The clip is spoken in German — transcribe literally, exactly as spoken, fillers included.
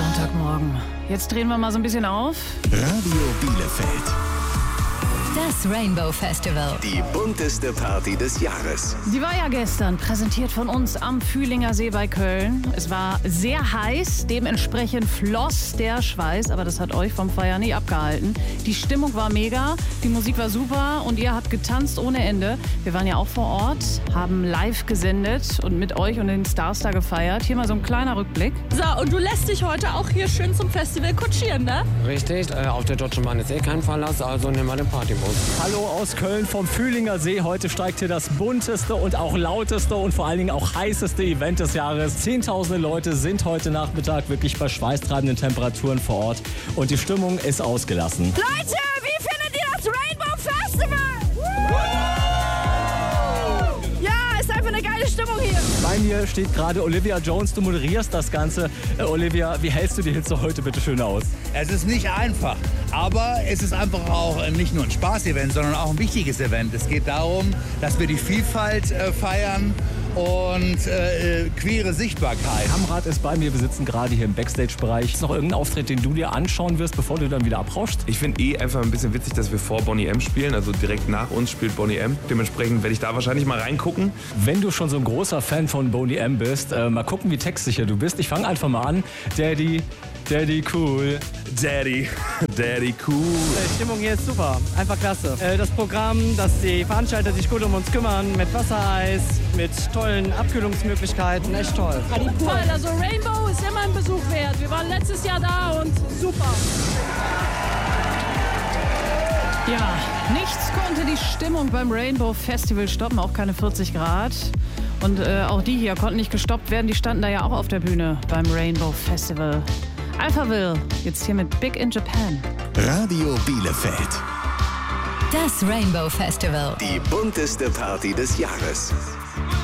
Sonntagmorgen. Jetzt drehen wir mal so ein bisschen auf. Radio Bielefeld. Das Rainbow Festival. Die bunteste Party des Jahres. Die war ja gestern präsentiert von uns am Fühlinger See bei Köln. Es war sehr heiß, dementsprechend floss der Schweiß, aber das hat euch vom Feiern nicht abgehalten. Die Stimmung war mega, die Musik war super und ihr habt getanzt ohne Ende. Wir waren ja auch vor Ort, haben live gesendet und mit euch und den Stars da gefeiert. Hier mal so ein kleiner Rückblick. So, und du lässt dich heute auch hier schön zum Festival kutschieren, ne? Richtig, äh, auf der Deutschen Bahn ist eh kein Verlass, also nehmen wir den Partybus. Hallo aus Köln vom Fühlinger See. Heute steigt hier das bunteste und auch lauteste und vor allen Dingen auch heißeste Event des Jahres. Zehntausende Leute sind heute Nachmittag wirklich bei schweißtreibenden Temperaturen vor Ort und die Stimmung ist ausgelassen. Leute, wie findet ihr das Rainbow Festival? Ja, ist einfach eine geile Stimmung hier. Bei mir steht gerade Olivia Jones. Du moderierst das Ganze. Äh, Olivia, wie hältst du die Hitze heute bitte schön aus? Es ist nicht einfach, aber es ist einfach auch nicht nur ein Spaß-Event, sondern auch ein wichtiges Event. Es geht darum, dass wir die Vielfalt äh, feiern und äh, queere Sichtbarkeit. Kamrat ist bei mir, wir sitzen gerade hier im Backstage-Bereich. Ist noch irgendein Auftritt, den du dir anschauen wirst, bevor du dann wieder abrauschst? Ich finde eh einfach ein bisschen witzig, dass wir vor Boney M spielen, also direkt nach uns spielt Boney M. Dementsprechend werde ich da wahrscheinlich mal reingucken. Wenn du schon so ein großer Fan von Boney M bist, äh, mal gucken, wie textsicher du bist. Ich fange einfach mal an. Daddy, Daddy cool. Daddy, Daddy cool. Die Stimmung hier ist super, einfach klasse. Das Programm, dass die Veranstalter sich gut um uns kümmern, mit Wassereis, mit tollen Abkühlungsmöglichkeiten, echt toll. Toll, also Rainbow ist immer ein Besuch wert. Wir waren letztes Jahr da und super. Ja, nichts konnte die Stimmung beim Rainbow Festival stoppen, auch keine vierzig Grad. Und äh, auch die hier konnten nicht gestoppt werden, die standen da ja auch auf der Bühne beim Rainbow Festival. Alphaville, jetzt hier mit Big in Japan. Radio Bielefeld. Das Rainbow Festival. Die bunteste Party des Jahres.